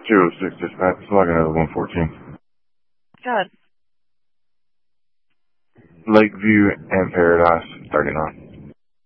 206 dispatch, logging out of 114. Good. Lakeview and Paradise, starting on.